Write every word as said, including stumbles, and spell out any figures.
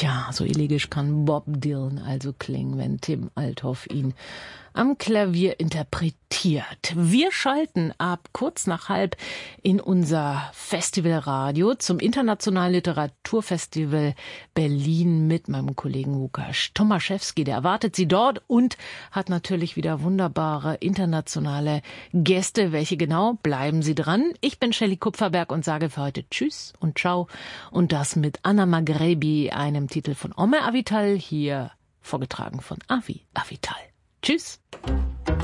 Tja, so elegisch kann Bob Dylan also klingen, wenn Tim Althoff ihn am Klavier interpretiert. Wir schalten ab kurz nach halb in unser Festivalradio zum Internationalen Literaturfestival Berlin mit meinem Kollegen Łukasz Tomaszewski. Der erwartet Sie dort und hat natürlich wieder wunderbare internationale Gäste. Welche genau? Bleiben Sie dran. Ich bin Shelley Kupferberg und sage für heute Tschüss und Ciao. Und das mit Anna Maghrebi, einem Titel von Omer Avital, hier vorgetragen von Avi Avital. Tschüss.